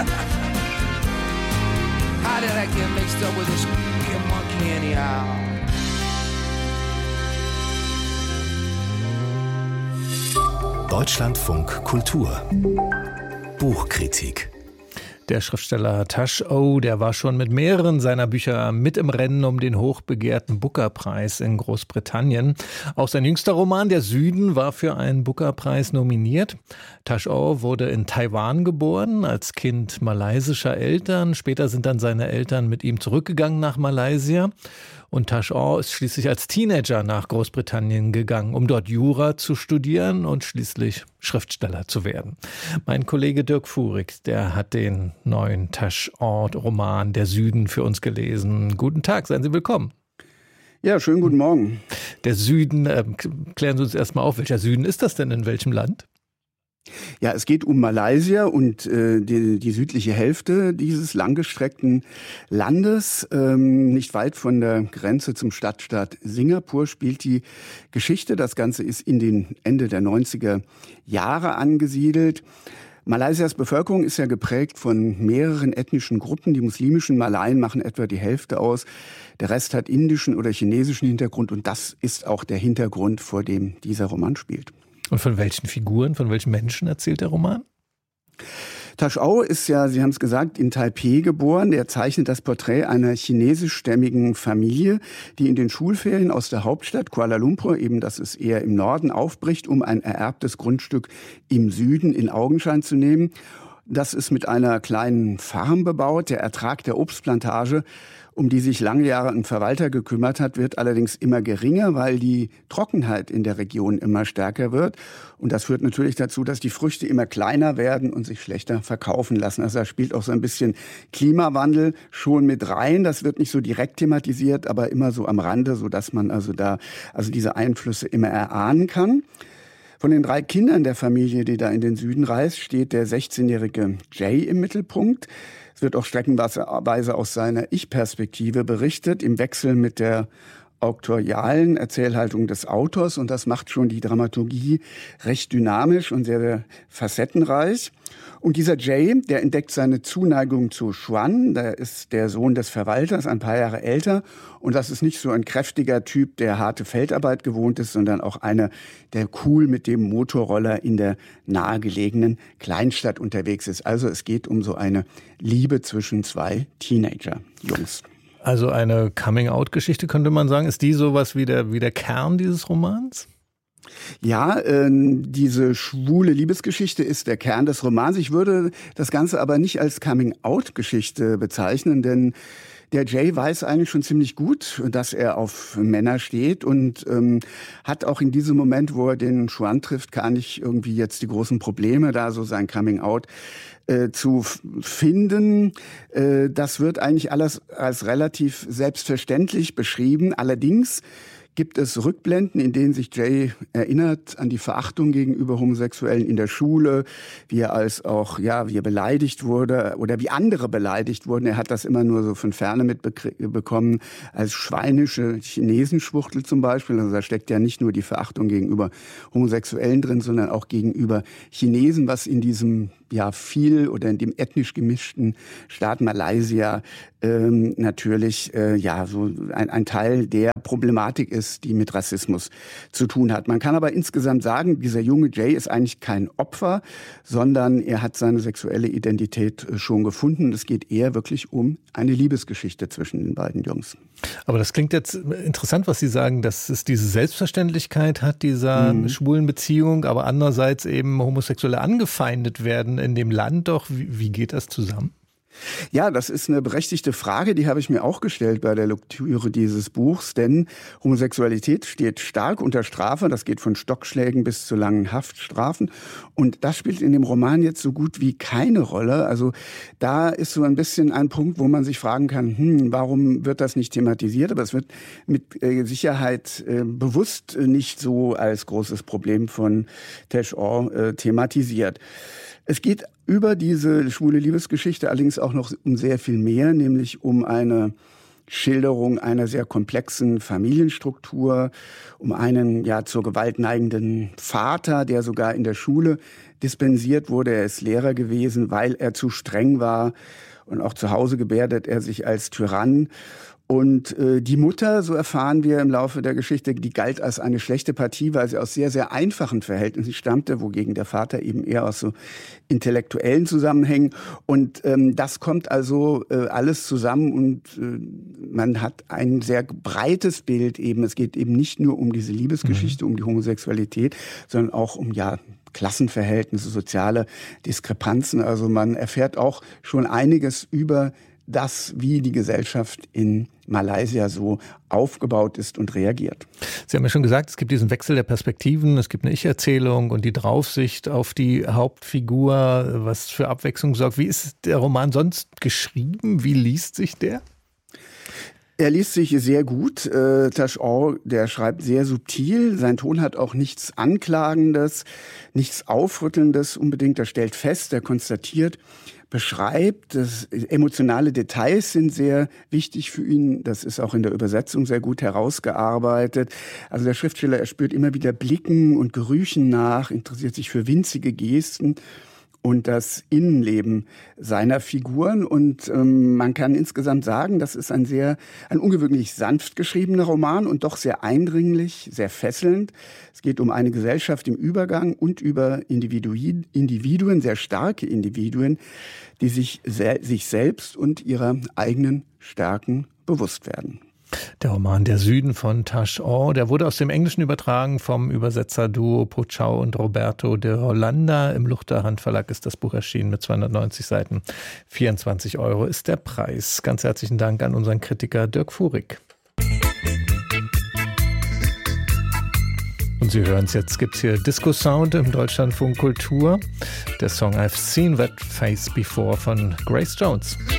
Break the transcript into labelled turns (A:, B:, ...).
A: How did I get mixed up with this monkey anyhow?
B: Deutschlandfunk Kultur Buchkritik.
C: Der Schriftsteller Tash O, der war schon mit mehreren seiner Bücher mit im Rennen um den hochbegehrten Booker-Preis in Großbritannien. Auch sein jüngster Roman Der Süden war für einen Booker-Preis nominiert. Tash O wurde in Taiwan geboren, als Kind malaysischer Eltern. Später sind dann seine Eltern mit ihm zurückgegangen nach Malaysia. Und Tash O ist schließlich als Teenager nach Großbritannien gegangen, um dort Jura zu studieren und schließlich Schriftsteller zu werden. Mein Kollege Dirk Fuhrig, der hat den neuen Tash O-Roman Der Süden für uns gelesen. Guten Tag, seien Sie willkommen.
D: Ja, schönen guten Morgen.
C: Der Süden, klären Sie uns erstmal auf, welcher Süden ist das denn, in welchem Land?
D: Ja, es geht um Malaysia und die südliche Hälfte dieses langgestreckten Landes. Nicht weit von der Grenze zum Stadtstaat Singapur spielt die Geschichte. Das Ganze ist in den Ende der 90er Jahre angesiedelt. Malaysias Bevölkerung ist ja geprägt von mehreren ethnischen Gruppen. Die muslimischen Malaien machen etwa die Hälfte aus. Der Rest hat indischen oder chinesischen Hintergrund. Und das ist auch der Hintergrund, vor dem dieser Roman spielt.
C: Und von welchen Figuren, von welchen Menschen erzählt der Roman?
D: Tash O ist ja, Sie haben es gesagt, in Taipei geboren. Er zeichnet das Porträt einer chinesischstämmigen Familie, die in den Schulferien aus der Hauptstadt Kuala Lumpur, eben das ist eher im Norden, aufbricht, um ein ererbtes Grundstück im Süden in Augenschein zu nehmen. Das ist mit einer kleinen Farm bebaut. Der Ertrag der Obstplantage, um die sich lange Jahre ein Verwalter gekümmert hat, wird allerdings immer geringer, weil die Trockenheit in der Region immer stärker wird. Und das führt natürlich dazu, dass die Früchte immer kleiner werden und sich schlechter verkaufen lassen. Also da spielt auch so ein bisschen Klimawandel schon mit rein. Das wird nicht so direkt thematisiert, aber immer so am Rande, sodass man also diese Einflüsse immer erahnen kann. Von den 3 Kindern der Familie, die da in den Süden reist, steht der 16-jährige Jay im Mittelpunkt. Es wird auch streckenweise aus seiner Ich-Perspektive berichtet, im Wechsel mit der auktorialen Erzählhaltung des Autors. Und das macht schon die Dramaturgie recht dynamisch und sehr, sehr facettenreich. Und dieser Jay, der entdeckt seine Zuneigung zu Xuan. Der ist der Sohn des Verwalters, ein paar Jahre älter. Und das ist nicht so ein kräftiger Typ, der harte Feldarbeit gewohnt ist, sondern auch einer, der cool mit dem Motorroller in der nahegelegenen Kleinstadt unterwegs ist. Also es geht um so eine Liebe zwischen 2 Teenager-Jungs.
C: Also eine Coming-out-Geschichte, könnte man sagen. Ist die sowas wie der Kern dieses Romans?
D: Ja, diese schwule Liebesgeschichte ist der Kern des Romans. Ich würde das Ganze aber nicht als Coming-out-Geschichte bezeichnen, denn der Jay weiß eigentlich schon ziemlich gut, dass er auf Männer steht und hat auch in diesem Moment, wo er den Xuan trifft, gar nicht irgendwie jetzt die großen Probleme, da so sein Coming-out zu finden. Das wird eigentlich alles als relativ selbstverständlich beschrieben. Allerdings gibt es Rückblenden, in denen sich Jay erinnert an die Verachtung gegenüber Homosexuellen in der Schule, wie er beleidigt wurde oder wie andere beleidigt wurden. Er hat das immer nur so von Ferne mitbekommen, als schweinische Chinesenschwuchtel zum Beispiel. Also da steckt ja nicht nur die Verachtung gegenüber Homosexuellen drin, sondern auch gegenüber Chinesen, was in diesem in dem ethnisch gemischten Staat Malaysia natürlich so ein Teil der Problematik ist, die mit Rassismus zu tun hat. Man kann aber insgesamt sagen, dieser junge Jay ist eigentlich kein Opfer, sondern er hat seine sexuelle Identität schon gefunden. Es geht eher wirklich um eine Liebesgeschichte zwischen den beiden Jungs.
C: Aber das klingt jetzt interessant, was Sie sagen, dass es diese Selbstverständlichkeit hat, dieser schwulen Beziehung, aber andererseits eben Homosexuelle angefeindet werden in dem Land. Doch wie geht das zusammen?
D: Ja, das ist eine berechtigte Frage, die habe ich mir auch gestellt bei der Lektüre dieses Buchs, denn Homosexualität steht stark unter Strafe, das geht von Stockschlägen bis zu langen Haftstrafen und das spielt in dem Roman jetzt so gut wie keine Rolle. Also da ist so ein bisschen ein Punkt, wo man sich fragen kann, warum wird das nicht thematisiert, aber es wird mit Sicherheit bewusst nicht so als großes Problem von Tash O thematisiert. Es geht über diese schwule Liebesgeschichte allerdings auch noch um sehr viel mehr, nämlich um eine Schilderung einer sehr komplexen Familienstruktur, um einen zur Gewalt neigenden Vater, der sogar in der Schule dispensiert wurde. Er ist Lehrer gewesen, weil er zu streng war. Und auch zu Hause gebärdet er sich als Tyrann. Und die Mutter, so erfahren wir im Laufe der Geschichte, die galt als eine schlechte Partie, weil sie aus sehr, sehr einfachen Verhältnissen stammte, wogegen der Vater eben eher aus so intellektuellen Zusammenhängen. Und das kommt also alles zusammen und man hat ein sehr breites Bild eben. Es geht eben nicht nur um diese Liebesgeschichte, um die Homosexualität, sondern auch um Klassenverhältnisse, soziale Diskrepanzen. Also man erfährt auch schon einiges über das, wie die Gesellschaft in Malaysia so aufgebaut ist und reagiert.
C: Sie haben ja schon gesagt, es gibt diesen Wechsel der Perspektiven, es gibt eine Ich-Erzählung und die Draufsicht auf die Hauptfigur, was für Abwechslung sorgt. Wie ist der Roman sonst geschrieben? Wie liest sich der?
D: Er liest sich sehr gut. Tash Aw, der schreibt sehr subtil. Sein Ton hat auch nichts Anklagendes, nichts Aufrüttelndes unbedingt. Er stellt fest, er konstatiert, beschreibt. Emotionale Details sind sehr wichtig für ihn. Das ist auch in der Übersetzung sehr gut herausgearbeitet. Also der Schriftsteller, er spürt immer wieder Blicken und Gerüchen nach, interessiert sich für winzige Gesten und das Innenleben seiner Figuren. Und man kann insgesamt sagen, das ist ein ungewöhnlich sanft geschriebener Roman und doch sehr eindringlich, sehr fesselnd. Es geht um eine Gesellschaft im Übergang und über Individuen, sehr starke Individuen, die sich selbst und ihrer eigenen Stärken bewusst werden.
C: Der Roman Der Süden von Tash Aw, der wurde aus dem Englischen übertragen vom Übersetzerduo Pochau und Roberto de Hollanda. Im Luchterhand Verlag ist das Buch erschienen mit 290 Seiten. 24 € ist der Preis. Ganz herzlichen Dank an unseren Kritiker Dirk Fuhrig. Und Sie hören es, jetzt gibt es hier Disco-Sound im Deutschlandfunk Kultur. Der Song I've Seen That Face Before von Grace Jones.